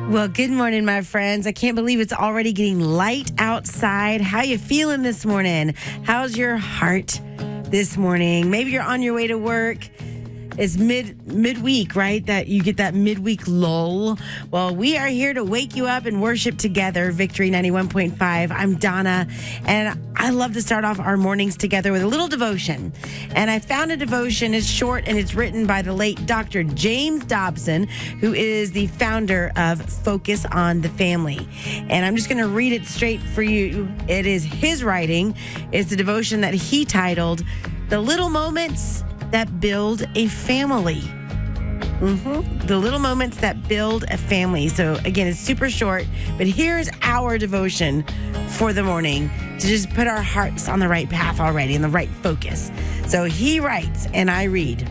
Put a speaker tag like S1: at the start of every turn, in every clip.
S1: Well, good morning, my friends. I can't believe it's already getting light outside. How you feeling this morning? How's your heart this morning? Maybe you're on your way to work. It's midweek, right? That you get that midweek lull. Well, we are here to wake you up and worship together. Victory 91.5. I'm Donna, and I love to start off our mornings together with a little devotion. And I found a devotion. It's short, and it's written by the late Dr. James Dobson, who is the founder of Focus on the Family. And I'm just going to read it straight for you. It is his writing. It's the devotion that he titled, "The Little Moments That Build a Family." The little moments that build a family. So again, it's super short, but here's our devotion for the morning to just put our hearts on the right path already and the right focus. So he writes, and I read,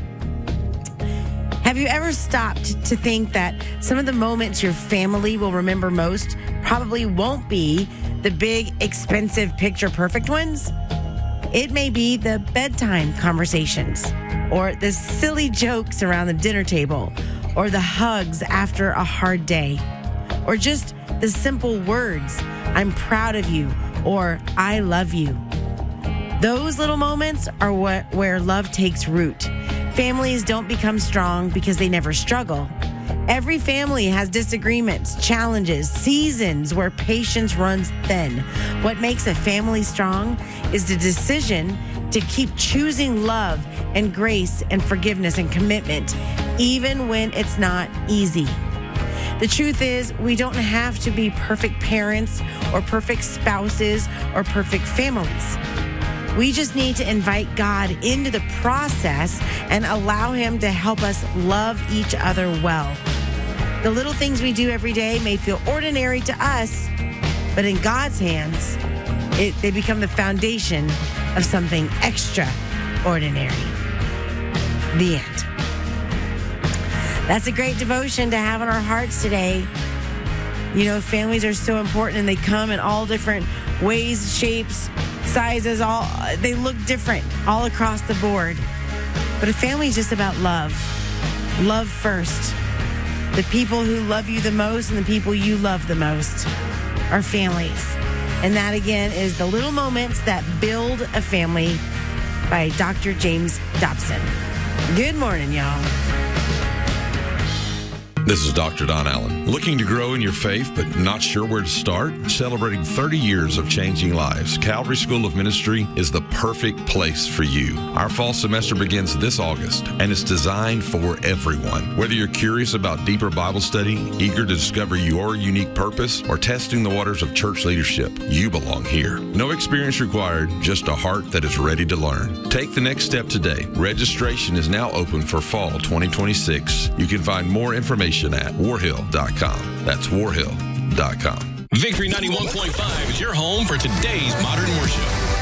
S1: "Have you ever stopped to think that some of the moments your family will remember most probably won't be the big, expensive, picture-perfect ones? It may be the bedtime conversations, or the silly jokes around the dinner table, or the hugs after a hard day, or just the simple words, 'I'm proud of you,' or 'I love you.' Those little moments are where love takes root. Families don't become strong because they never struggle. Every family has disagreements, challenges, seasons where patience runs thin. What makes a family strong is the decision to keep choosing love and grace and forgiveness and commitment, even when it's not easy. The truth is, we don't have to be perfect parents or perfect spouses or perfect families. We just need to invite God into the process and allow Him to help us love each other well. The little things we do every day may feel ordinary to us, but in God's hands, they become the foundation of something extraordinary." The end. That's a great devotion to have in our hearts today. You know, families are so important, and they come in all different ways, shapes, sizes. They look different all across the board. But a family is just about love. Love first. The people who love you the most and the people you love the most are families. And that, again, is The Little Moments That Build a Family by Dr. James Dobson. Good morning, y'all.
S2: This is Dr. Don Allen. Looking to grow in your faith but not sure where to start? Celebrating 30 years of changing lives, Calvary School of Ministry is the perfect place for you. Our fall semester begins this August and it's designed for everyone. Whether you're curious about deeper Bible study, eager to discover your unique purpose, or testing the waters of church leadership, you belong here. No experience required, just a heart that is ready to learn. Take the next step today. Registration is now open for fall 2026. You can find more information at warhill.com. That's warhill.com.
S3: Victory 91.5 is your home for today's modern worship.